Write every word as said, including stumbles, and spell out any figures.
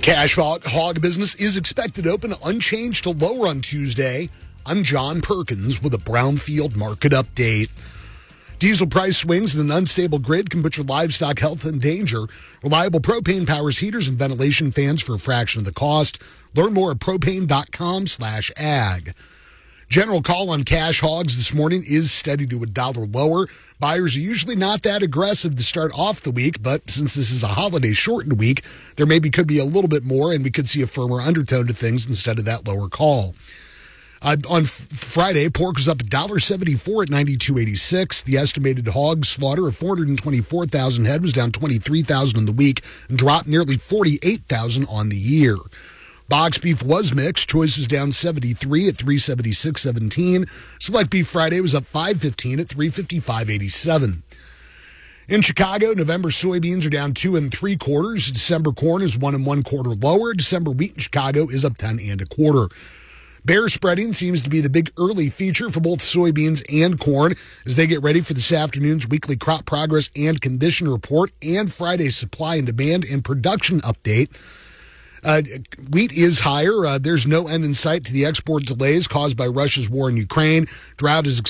Cash hog business is expected to open unchanged to lower on Tuesday. I'm John Perkins with a Brownfield market update. Diesel price swings in an unstable grid can put your livestock health in danger. Reliable propane powers heaters and ventilation fans for a fraction of the cost. Learn more at propane.com slash ag. General call on cash hogs this morning is steady to a dollar lower. Buyers are usually not that aggressive to start off the week, but since this is a holiday shortened week, there maybe could be a little bit more, and we could see a firmer undertone to things instead of that lower call. Uh, on f- Friday, pork was up one dollar seventy-four at ninety-two eighty-six. The estimated hog slaughter of four hundred twenty-four thousand head was down twenty-three thousand in the week and dropped nearly forty-eight thousand on the year. Box beef was mixed. Choice was down seventy-three at three seventy-six seventeen. Select Beef Friday was up five fifteen at three fifty-five eighty-seven. In Chicago, November soybeans are down two and three quarters. December corn is one and one quarter lower. December wheat in Chicago is up ten and a quarter. Bear spreading seems to be the big early feature for both soybeans and corn as they get ready for this afternoon's weekly crop progress and condition report and Friday's supply and demand and production update. Uh, wheat is higher. Uh, there's no end in sight to the export delays caused by Russia's war in Ukraine. Drought is